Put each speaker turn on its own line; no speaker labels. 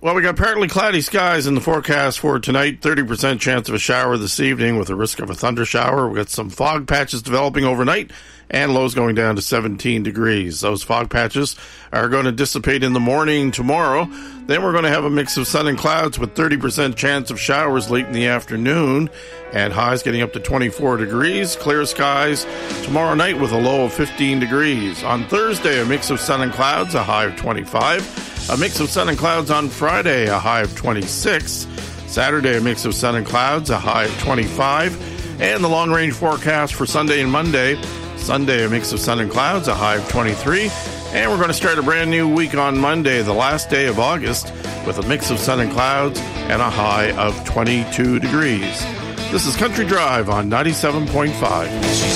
Well, we got partly cloudy skies in the forecast for tonight. 30% chance of a shower this evening with a risk of a thunder shower. We got some fog patches developing overnight and lows going down to 17 degrees. Those fog patches are going to dissipate in the morning tomorrow. Then we're going to have a mix of sun and clouds with 30% chance of showers late in the afternoon and highs getting up to 24 degrees. Clear skies tomorrow night with a low of 15 degrees. On Thursday, a mix of sun and clouds, a high of 25. A mix of sun and clouds on Friday, a high of 26. Saturday, a mix of sun and clouds, a high of 25. And the long-range forecast for Sunday and Monday. Sunday, a mix of sun and clouds, a high of 23. And we're going to start a brand new week on Monday, the last day of August, with a mix of sun and clouds and a high of 22 degrees. This is Country Drive on 97.5.